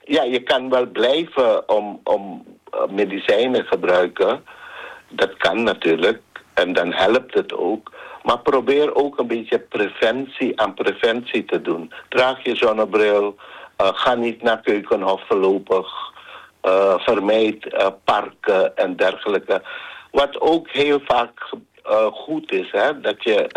je kan wel blijven om medicijnen gebruiken. Dat kan natuurlijk. En dan helpt het ook. Maar probeer ook een beetje preventie te doen. Draag je zonnebril. Ga niet naar Keukenhof voorlopig. Vermijd parken en dergelijke. Wat ook heel vaak goed is, hè, dat je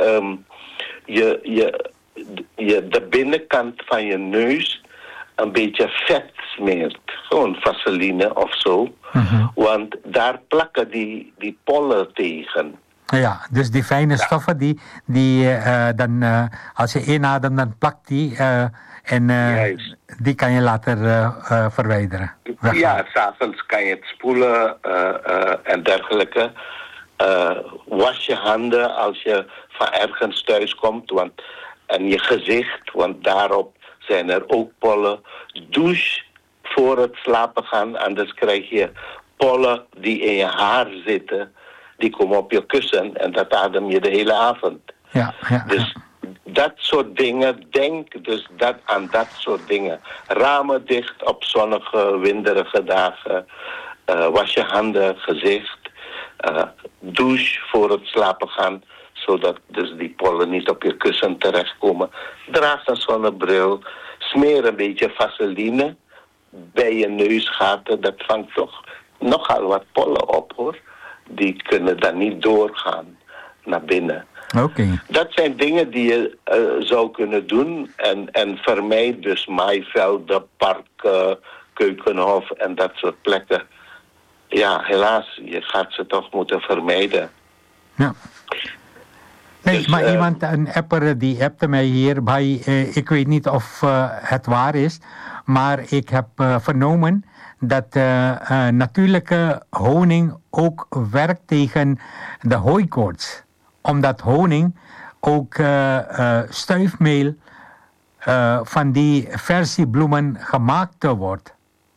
de binnenkant van je neus een beetje vet smeert. Gewoon vaseline of zo. Mm-hmm. Want daar plakken die pollen tegen. Ja, dus die fijne stoffen die dan als je inademt, dan plakt die en die kan je later verwijderen. Ja, s'avonds kan je het spoelen en dergelijke. Was je handen als je van ergens thuis komt, en je gezicht, want daarop zijn er ook pollen. Douche voor het slapen gaan, anders krijg je pollen die in je haar zitten. Die komen op je kussen en dat adem je de hele avond. Ja. Dus dat soort dingen, denk dus aan dat soort dingen. Ramen dicht op zonnige, winderige dagen. Was je handen, gezicht. Douche voor het slapen gaan, zodat dus die pollen niet op je kussen terechtkomen. Draag een zonnebril. Smeer een beetje vaseline bij je neusgaten. Dat vangt toch nogal wat pollen op, hoor. Die kunnen dan niet doorgaan naar binnen. Okay. Dat zijn dingen die je zou kunnen doen. En vermijd dus maaivelden, parken, Keukenhof en dat soort plekken. Ja, helaas, je gaat ze toch moeten vermijden. Ja. Nee, dus, maar een apper die appte mij hierbij. Ik weet niet of het waar is, maar ik heb vernomen dat natuurlijke honing ook werkt tegen de hooikoorts. Omdat honing ook stuifmeel van die versiebloemen gemaakt wordt.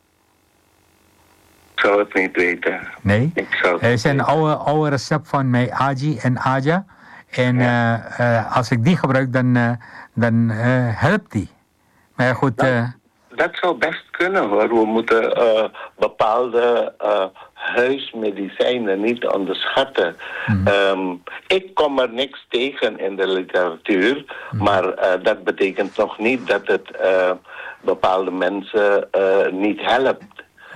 Ik zou het niet weten. Nee? Er is een oude recept van mij, Aji en Aja. En als ik die gebruik, dan helpt die. Maar goed... dat zou best kunnen, hoor. We moeten bepaalde huismedicijnen niet onderschatten. Ik kom er niks tegen in de literatuur, maar dat betekent nog niet dat het bepaalde mensen niet helpt.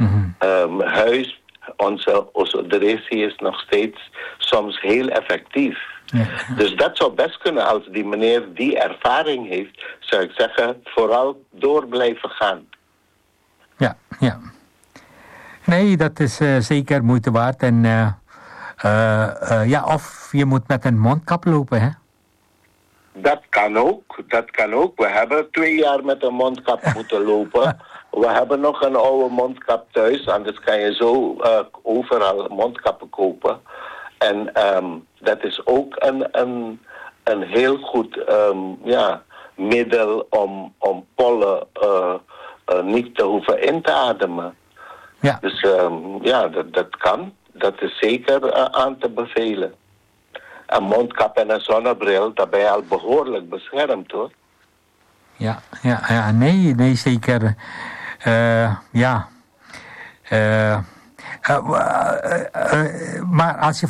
Onze ozoderesie is nog steeds soms heel effectief. Ja. Dus dat zou best kunnen. Als die meneer die ervaring heeft, zou ik zeggen, vooral door blijven gaan. Ja. Nee, dat is zeker moeite waard. En of je moet met een mondkap lopen, hè? Dat kan ook. We hebben 2 jaar met een mondkap moeten lopen. We hebben nog een oude mondkap thuis. Anders kan je zo overal mondkappen kopen. En dat is ook een heel goed middel om pollen niet te hoeven in te ademen. Ja. Dus dat kan. Dat is zeker aan te bevelen. Een mondkap en een zonnebril, dat ben je al behoorlijk beschermd, hoor. Ja, nee, zeker. Maar als je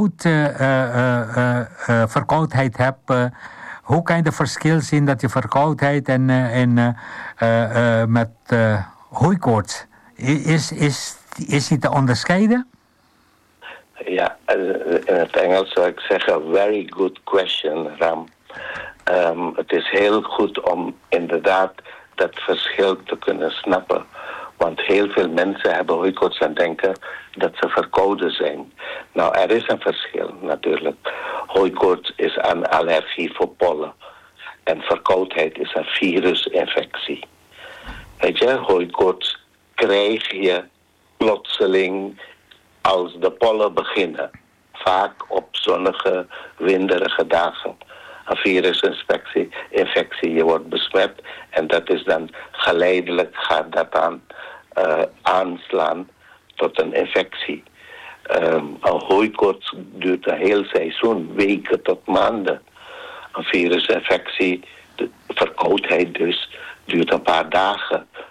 verkoudheid hebt, hoe kan je het verschil zien dat je verkoudheid en met hooikoorts, is die te onderscheiden? Ja, in het Engels zou ik zeggen, very good question, Ram. Het is heel goed om inderdaad dat verschil te kunnen snappen. Want heel veel mensen hebben hooikoorts en denken dat ze verkouden zijn. Nou, er is een verschil natuurlijk. Hooikoorts is een allergie voor pollen. En verkoudheid is een virusinfectie. Weet je, hooikoorts krijg je plotseling als de pollen beginnen. Vaak op zonnige, winderige dagen. Een virusinfectie, je wordt besmet. En dat is dan geleidelijk gaat dat aanslaan tot een infectie. Een hooikoorts duurt een heel seizoen, weken tot maanden. Een virusinfectie, de verkoudheid dus, duurt een paar dagen.